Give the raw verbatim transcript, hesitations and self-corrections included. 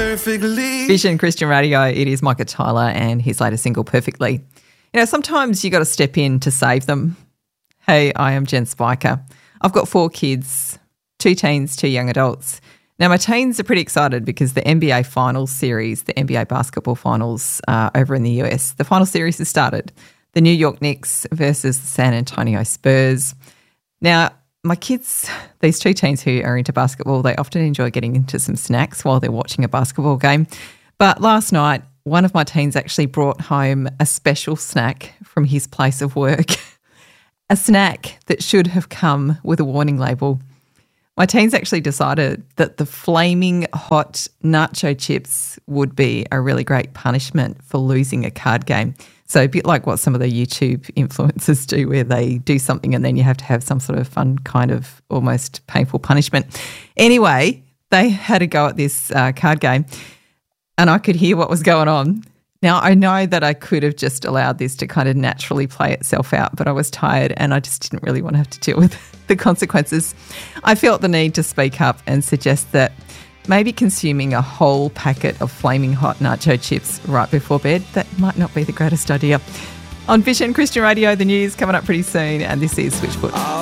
perfectly. Vision Christian Radio, it is Micah Tyler and his latest single, Perfectly. You know, sometimes you got to step in to save them. Hey, I am Jen Spiker. I've got four kids, two teens, two young adults. Now, my teens are pretty excited because the N B A Finals series, the N B A basketball finals uh, over in the U S, the final series has started. The New York Knicks versus the San Antonio Spurs. Now, my kids, these two teens who are into basketball, they often enjoy getting into some snacks while they're watching a basketball game. But last night, one of my teens actually brought home a special snack from his place of work, a snack that should have come with a warning label. My teens actually decided that the flaming hot nacho chips would be a really great punishment for losing a card game. So a bit like what some of the YouTube influencers do, where they do something and then you have to have some sort of fun kind of almost painful punishment. Anyway, they had a go at this uh, card game and I could hear what was going on. Now, I know that I could have just allowed this to kind of naturally play itself out, but I was tired and I just didn't really want to have to deal with the consequences. I felt the need to speak up and suggest that maybe consuming a whole packet of flaming hot nacho chips right before bed, that might not be the greatest idea. On Vision Christian Radio, the news coming up pretty soon, and this is Switchfoot.